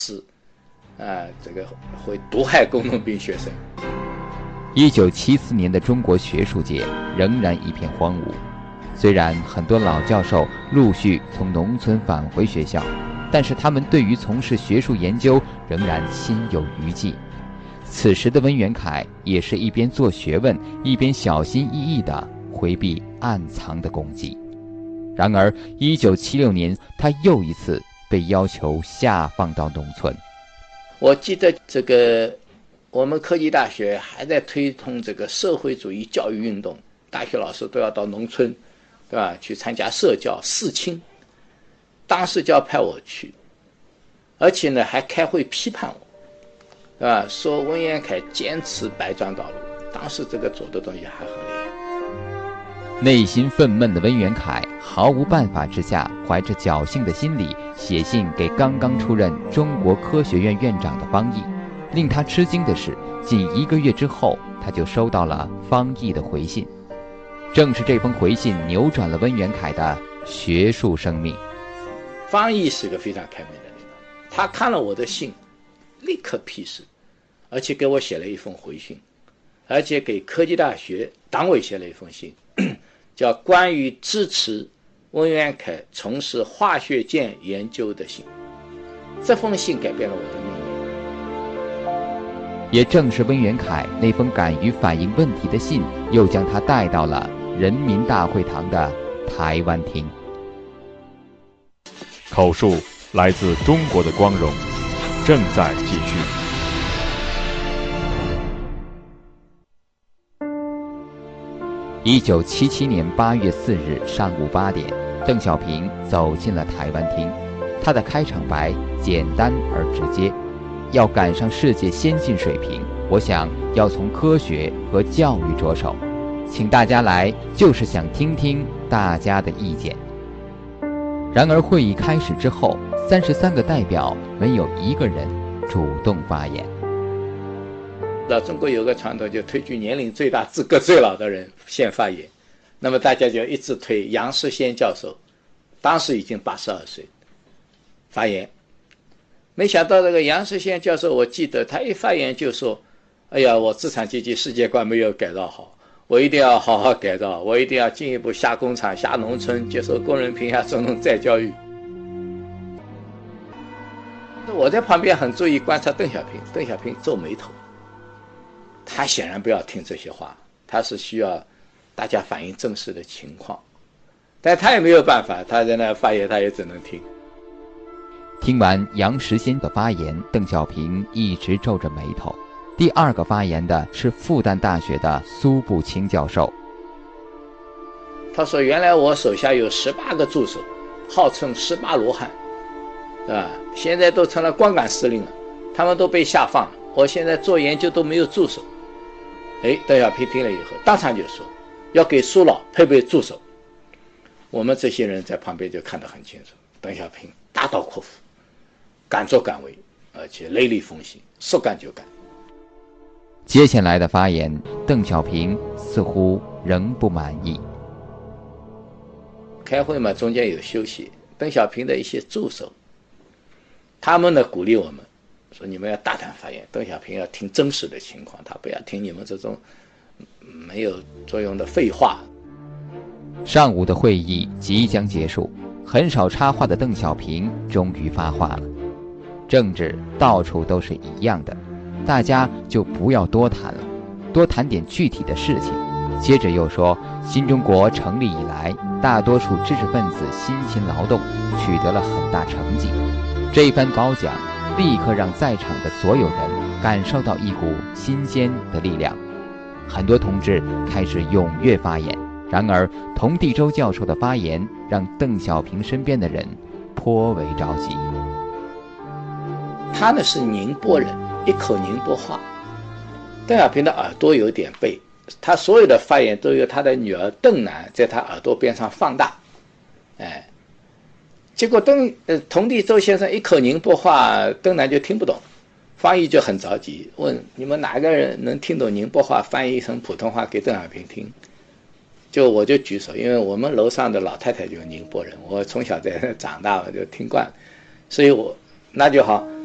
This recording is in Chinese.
这个会毒害工农兵学生。 1974年的中国学术界仍然一片荒芜，虽然很多老教授陆续从农村返回学校，但是他们对于从事学术研究仍然心有余悸。此时的温元凯也是一边做学问，一边小心翼翼地回避暗藏的功绩。然而1976年，他又一次被要求下放到农村。 我记得这个我们科技大学还在推动这个社会主义教育运动，大学老师都要到农村，对吧？去参加社教四亲，当时就要派我去，而且呢还开会批判我，对吧？说温元凯坚持白砖道路，当时这个做的东西还很厉害。 内心愤懑的温元凯毫无办法之下，怀着侥幸的心理写信给刚刚出任中国科学院院长的方毅。令他吃惊的是，仅1个月之后，他就收到了方毅的回信。正是这封回信扭转了温元凯的学术生命。 方毅是个非常开明的人，他看了我的信，立刻批示，而且给我写了一封回信，而且给科技大学党委写了一封信，叫关于支持温元凯从事化学键研究的信。这封信改变了我的命运。 也正是温元凯那封敢于反映问题的信，又将他带到了人民大会堂的台湾厅。 口述来自中国的光荣，正在继续。 1977年8月4日上午8点，邓小平走进了台湾厅。他的开场白简单而直接，要赶上世界先进水平，我想要从科学和教育着手，请大家来就是想听听大家的意见。然而会议开始之后，33个代表没有一个人主动发言。 中国有个传统，就推举年龄最大、资格最老的人先发言。那么大家就一直推杨世先教授，当时已经82岁，发言。没想到这个杨世先教授，我记得他一发言就说：“哎呀，我资产阶级世界观没有改造好，我一定要好好改造，我一定要进一步下工厂、下农村，接受工人贫下中农再教育。”我在旁边很注意观察邓小平，邓小平皱眉头，他显然不要听这些话，他是需要大家反映正式的情况，但他也没有办法，他在那发言，他也只能听。 听完杨时先的发言，邓小平一直皱着眉头。第二个发言的是复旦大学的苏步青教授。 他说：“原来我手下有18个助手，号称18罗汉，对吧？现在都成了光杆司令了，他们都被下放了。我现在做研究都没有助手。”邓小平听了以后，当场就说：“要给苏老配备助手。”我们这些人在旁边就看得很清楚，邓小平大刀阔斧，敢作敢为，而且雷厉风行，说干就干。 接下来的发言，邓小平似乎仍不满意。 开会嘛，中间有休息，邓小平的一些助手，他们呢鼓励我们说：“你们要大胆发言，邓小平要听真实的情况，他不要听你们这种没有作用的废话。” 上午的会议即将结束，很少插话的邓小平终于发话了。政治到处都是一样的，大家就不要多谈了，多谈点具体的事情。接着又说，新中国成立以来，大多数知识分子辛勤劳动，取得了很大成绩。这一番褒奖立刻让在场的所有人感受到一股新鲜的力量，很多同志开始踊跃发言。然而童第周教授的发言让邓小平身边的人颇为着急。 他呢是宁波人，一口宁波话。邓小平的耳朵有点背，他所有的发言都由他的女儿邓楠在他耳朵边上放大。结果童第周先生一口宁波话，邓楠就听不懂，方毅就很着急，问你们哪个人能听懂宁波话，翻译成普通话给邓小平听。我就举手，因为我们楼上的老太太就是宁波人，我从小在那长大，我就听惯了，所以那就好。